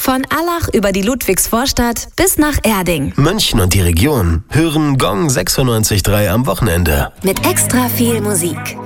Von Allach über die Ludwigsvorstadt bis nach Erding. München und die Region hören Gong 96.3 am Wochenende. Mit extra viel Musik.